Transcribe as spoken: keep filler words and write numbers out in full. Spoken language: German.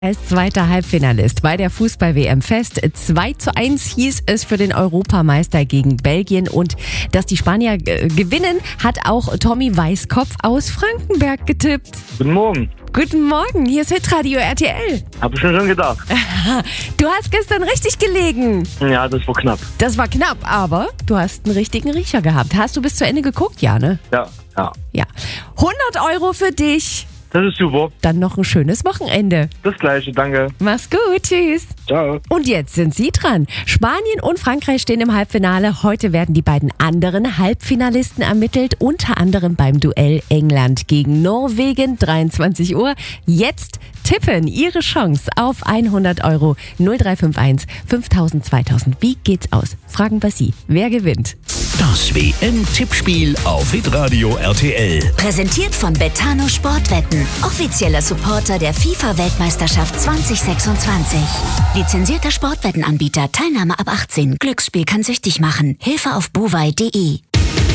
Als zweiter Halbfinalist bei der Fußball-W M fest. zwei zu eins hieß es für den Europameister gegen Belgien. Und dass die Spanier äh, gewinnen, hat auch Tommy Weißkopf aus Frankenberg getippt. Guten Morgen. Guten Morgen, hier ist Hitradio R T L. Hab ich mir schon gedacht. Du hast gestern richtig gelegen. Ja, das war knapp. Das war knapp, aber du hast einen richtigen Riecher gehabt. Hast du bis zu Ende geguckt? Ja, ne? Ja, ja. Ja. hundert Euro für dich. Das ist super. Dann noch ein schönes Wochenende. Das Gleiche, danke. Mach's gut, tschüss. Ciao. Und jetzt sind Sie dran. Spanien und Frankreich stehen im Halbfinale. Heute werden die beiden anderen Halbfinalisten ermittelt, unter anderem beim Duell England gegen Norwegen, dreiundzwanzig Uhr. Jetzt tippen, Ihre Chance auf hundert Euro. null drei fünf eins fünftausend zweitausend. Wie geht's aus? Fragen wir Sie. Wer gewinnt? Das W M-Tippspiel auf Hitradio R T L. Präsentiert von Betano Sportwetten, offizieller Supporter der FIFA-Weltmeisterschaft zwanzig sechsundzwanzig. Lizenzierter Sportwettenanbieter, Teilnahme ab achtzehn. Glücksspiel kann süchtig machen. Hilfe auf bovai punkt de.